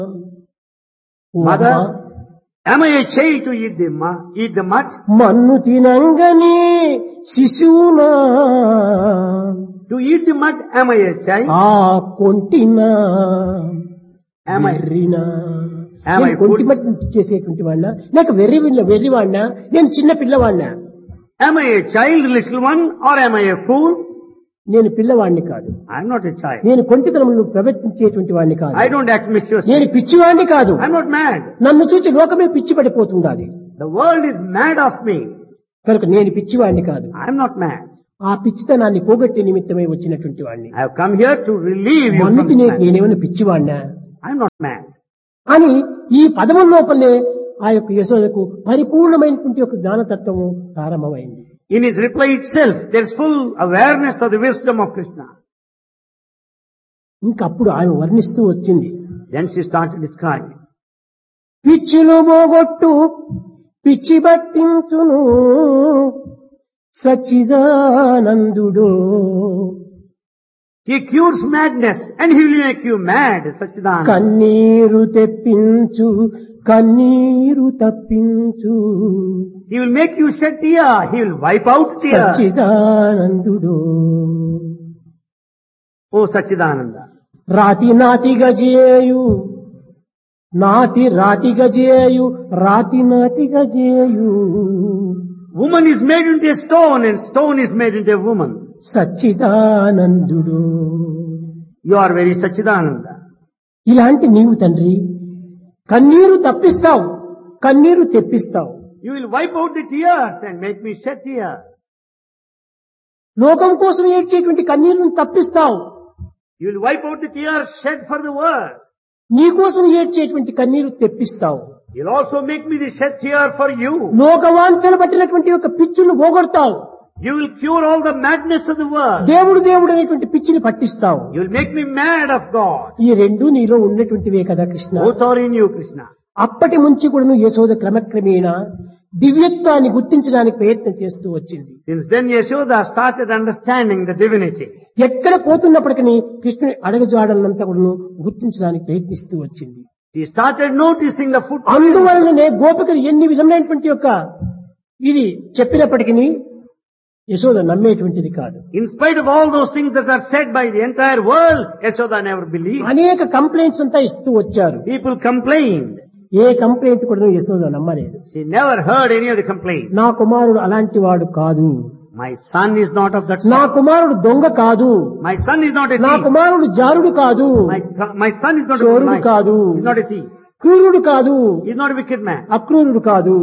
Mother, am I a child to eat the mud? మన్ను తినంగని శిశువునా To eat the mud, am I a child? ఆ కొంటినా Am I? వెర్రినా Am I కొంటి fool? మట్టి చేసేటువంటి వాడినా లేక వెర్రివాడినా నేను చిన్న పిల్లవాడినా? Am I a child, little one, or am I a fool? నేను పిల్లవాడిని కాదు. I'm not a child. నేను కొంటితనమును ప్రవర్తించేటువంటి వాడిని కాదు. I don't act mischievously. నేను పిచ్చివాడిని కాదు. I'm not mad. నన్ను చూసి లోకమే పిచ్చి పడిపోతుండాలి. The world is mad of me. కనుక నేను పిచ్చివాడిని కాదు. I'm not mad. ఆ పిచ్చితనాన్ని పోగొట్టే నిమిత్తమై వచ్చినటువంటి వాడిని. I have come here to relieve you మన్ను from తినే this madness. నేనేమైనా పిచ్చివాడినా I'm not mad. అని ఈ పదముల లోపలే ఆ యొక్క యశోదకు పరిపూర్ణమైనటువంటి యొక్క జ్ఞానతత్వము ప్రారంభమైంది. In his reply itself, there is full awareness of the wisdom of Krishna. ఇంకప్పుడు ఆమె వర్ణిస్తూ వచ్చింది. Then she started describing. పిచ్చిలో పోగొట్టు పిచ్చి పట్టించును సచ్చిదానందుడు. He cures madness and he will make you mad, Sachidananda. కన్నీరు తెప్పించు కన్నీరు తప్పించు He will make you shed tear. He will wipe out tears. సచ్చిదానందుడు. Oh Sachidananda. రాతి నాతిగా చేయు నాతి రాతిగా చేయు రాతి నాతిగా చేయు Woman is made into a stone and stone is made into a woman. సచ్చిదానందుడు. You are very Sachidananda. ఇలాంటి నీవు తండ్రి కన్నీరు తప్పిస్తావు కన్నీరు తెప్పిస్తావు. You will wipe out the tears and make me shed tears. లోకం కోసం ఏడ్చేటువంటి కన్నీరును తప్పిస్తావు. You will wipe out the tears shed for the world. నీ కోసం ఏడ్చేటువంటి కన్నీరు తెప్పిస్తావు. You will also make me the shed tear for you. లోకవాంఛన పట్టినటువంటి ఒక పిచ్చును పోగొడతావు. You will cure all the madness of the world. దేవుడు అనేటువంటి పిచ్చిని పట్టిస్తావు. You will make me mad of God. ఈ రెండు నీలో ఉన్నటువంటివే కదా Krishna. Both are in you, Krishna. అప్పటి నుంచి కూడా యశోద క్రమక్రమేణా దివ్యత్వాన్ని గుర్తించడానికి ప్రయత్నం చేస్తూ వచ్చింది. Since then Yashoda started understanding the divinity. ఎక్కడ పోతున్నప్పటికీ కృష్ణుని అడగజాడలంతా కూడా గుర్తించడానికి ప్రయత్నిస్తూ వచ్చింది. She started noticing the footprints. అందువలననే గోపికలు ఎన్ని విధమైనటువంటి యొక్క ఇది చెప్పినప్పటికీ యశోద నమ్మేటువంటిది కాదు. In spite of all those things that are said by the entire world, Yashoda never believed. అనేక కంప్లైంట్స్ అంతా ఇస్తూ వచ్చారు. People complained. ఏ కంప్లైంట్ కూడా యశోద నమ్మలేదు. She never heard any of the complaints. నా కుమారుడు అలాంటి వాడు కాదు. My son is not of that నా sort. కుమారుడు దొంగ కాదు. My son is not a నా thief. కుమారుడు జారుడు కాదు. My son is not a చోరుడు criminal. కాదు. He's not a thief. క్రూరుడు కాదు. He's not a wicked man. అక్రూరుడు కాదు.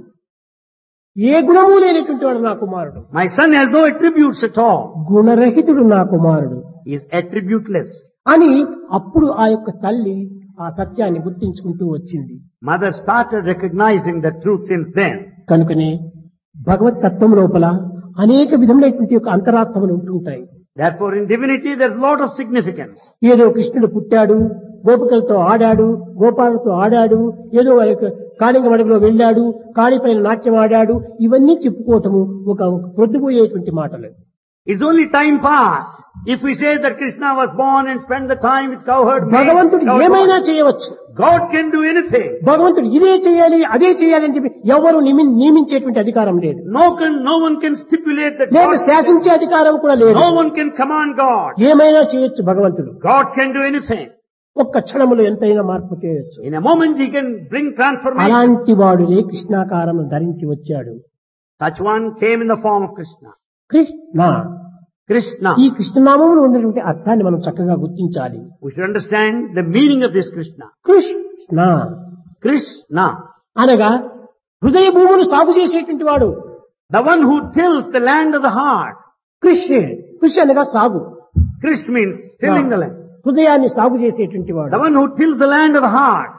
ఏ గుణము లేనటువంటి వాడు నా కుమారుడు. My son has no attributes at all. గుణరహితుడు నా కుమారుడు He is attributeless. అని అప్పుడు ఆ యొక్క తల్లి ఆ సత్యాన్ని గుర్తించుకుంటూ వచ్చింది. Mother started recognizing the truth since then. కనుకనే భగవత్ తత్వం లోపల అనేక విధములైనటువంటి యొక్క అంతరార్థములు ఉంటుంటాయి. Therefore in divinity there is a lot of significance. ఏదో కృష్ణుడు పుట్టాడు, గోపికలతో ఆడాడు, గోపాలతో ఆడాడు, ఏదో వారి యొక్క కాళింగ మడుగులో వెళ్ళాడు, కాళీపైన నాట్యం ఆడాడు, ఇవన్నీ చెప్పుకోవటము ఒక పొద్దుపోయేటువంటి మాటలు. It's only time pass. If we say that Krishna was born and spent the time with cowherd men, భగవంతుడు ఏమైనా చేయవచ్చు. God can do anything. భగవంతుడు ఇదే చేయాలి అదే చేయాలి అని చెప్పి ఎవరు నియమించేటువంటి అధికారం లేదు. No one can stipulate that. లేదు God, శాసించే అధికారం కూడా లేదు. no one can command God. ఏమైనా చేయొచ్చు భగవంతుడు. God can do anything. ఒక్క క్షణములో ఎంతైనా మార్పు చేయొచ్చు. In a moment he can bring transformation. అలాంటి వాడునే కృష్ణాకారం ధరించి వచ్చాడు. Such one came in the form of Krishna. Krishna. ఈ కృష్ణనామములో ఉన్నటువంటి అర్థాన్ని మనం చక్కగా గుర్తించాలి. We should understand the meaning of this Krishna. Krishna. అనగా హృదయ భూములు సాగు చేసేటువంటి వాడు. The one who tills the land of the heart. కృషి అనగా సాగు. Krish means tilling the land. హృదయాన్ని సాగు చేసేటువంటి వాడు. The one who tills the land of the heart.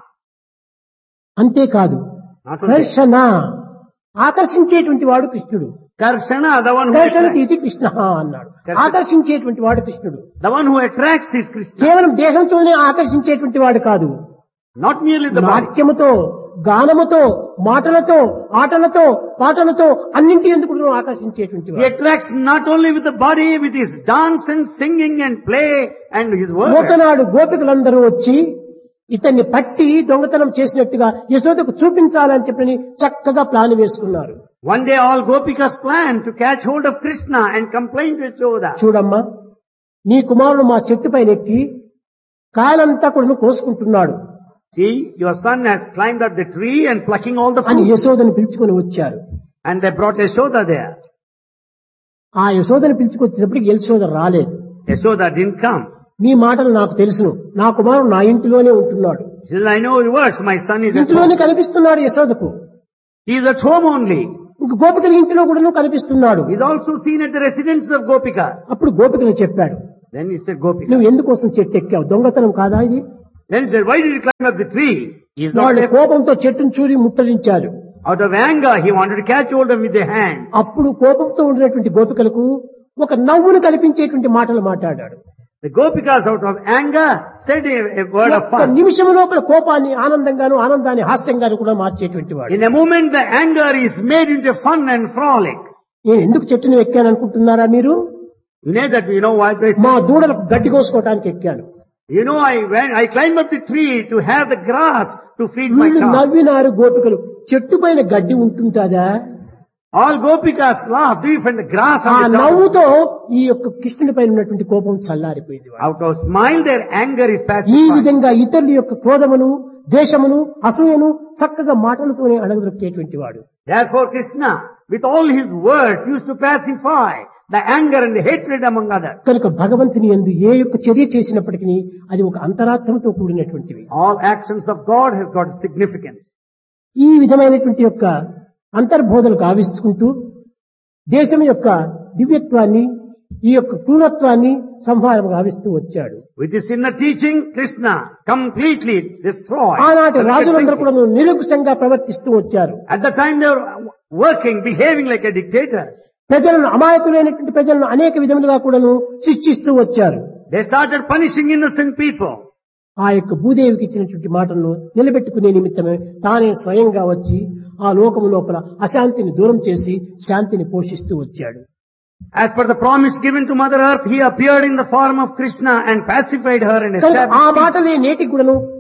అంతేకాదు కర్షణ ఆకర్షించేటువంటి వాడు కృష్ణుడు. Karshana, the one who కర్షణతీతి Krishna అన్నాడు. ఆకర్షించేటువంటి వాడు కృష్ణుడు. The one who attracts is Krishna. కేవలం దేహంతోనే ఆకర్షించేటువంటి వాడు కాదు. Not merely the body. నాట్యముతో, గానముతో, మాటలతో, ఆటలతో, పాటలతో అన్నింటి ఎందుకు ఆకర్షించేటువంటి He వాడు. attracts not only with the body, with his dance and singing and play and his words. ఒకనాడు గోపికలందరూ వచ్చి ఇతన్ని పట్టి దొంగతనం చేసినట్టుగా యశోదకు చూపించాలని చెప్పని చక్కగా ప్లాన్ వేసుకున్నారు. One day all Gopikas planned to catch hold of Krishna and complain to Yashoda. చూడమ్మా, నీ కుమారుడు మా చెట్టు పైన ఎక్కి కాయలంతా కూడా కోసుకుంటున్నాడు See, your son has climbed up the tree and plucking all the అని fruit. యశోదను పిలుచుకొని వచ్చారు. And they brought Yashoda there. ఆ యశోదను పిలుచుకొచ్చినప్పటికి యశోద రాలేదు. Yashoda didn't come. మీ మాటలు నాకు తెలుసును, నా కుమారుడు నా ఇంటిలోనే ఉంటున్నాడు. She said, I know your words, my son is at ఇంట్లోనే home. కనిపిస్తున్నాడు యశోదకు. He is at home only. ఇంక గోపికల ఇంటిలో కూడా కనిపిస్తున్నాడు. He is also seen at the residence of Gopikas. అప్పుడు గోపికలు చెప్పాడు, Then he said, Gopika. నువ్వు ఎందుకోసం చెట్టు ఎక్కావు, దొంగతనం కాదా ఇది? Then he said, why did you climb up the tree? He is not వాళ్ళు there. కోపంతో చెట్టును చూరి ముట్టడించారు. Out of anger, he wanted to catch hold of him with their hand. అప్పుడు కోపంతో ఉండినటువంటి గోపికలకు ఒక నవ్వును కల్పించేటువంటి మాటలు మాట్లాడాడు. The Gopikas out of anger said a word of ఒక్క fun. నిమిషం లోపల కోపాన్ని ఆనందంగాను, ఆనందాన్ని హాస్యంగాను కూడా మార్చేటువంటి వాడు. In a moment, the anger is made into fun and frolic. నేను ఎందుకు చెట్టును ఎక్కాను అనుకుంటున్నారా మీరు? You know why I మా said? దూడలకు గడ్డి కోసుకోవటానికి ఎక్కాను. You know, I climbed up the tree to have the grass to feed my వీళ్ళు cow. నవ్వినారు గోపికలు. చెట్టు పైన గడ్డి ఉంటుందా? All Gopikas laughed. Do you find the grass ఆ on the top? నవ్వుతో ఈ యొక్క కృష్ణుడి పైన ఉన్నటువంటి కోపం చల్లారిపోయింది. Out of smile, their anger is ఈ pacified. విధంగా ఇతరుల యొక్క క్రోధమును, దేశమును, అసూయను చక్కగా మాటలతోనే అణగదొక్కేటువంటి వాడు. Therefore, Krishna, with all his words, used to pacify the anger and the hatred among others. కనుక భగవంతుని యందు ఏ యొక్క చర్య చేసినప్పటికీ అది ఒక అంతరార్థంతో కూడినటువంటివి. All actions of God has got significance. ఈ విధమైనటువంటి యొక్క అంతర్బోధలు గావించుకుంటూ దేశం యొక్క దివ్యత్వాన్ని, ఈ యొక్క క్రూరత్వాన్ని సంహారం గావిస్తూ వచ్చాడు. With this inner teaching, Krishna completely destroyed. ఆనాటి రాజులందరూ కూడా నిరంకుశంగా ప్రవర్తిస్తూ వచ్చారు. At the time they were working, behaving like a dictators. ప్రజలను, అమాయకులైనటువంటి ప్రజలను అనేక విధములుగా కూడాను శిక్షిస్తూ వచ్చారు. They started punishing innocent people. ఆ యొక్క భూదేవికి ఇచ్చినటువంటి మాటలను నిలబెట్టుకునే నిమిత్తమే తానే స్వయంగా వచ్చి ఆ లోకము లోపల అశాంతిని దూరం చేసి శాంతిని పోషిస్తూ వచ్చాడు. As per the promise given to Mother Earth, he appeared in the form of Krishna and pacified her and కనుక ఆ established peace. మాటలే నేటికి కూడాను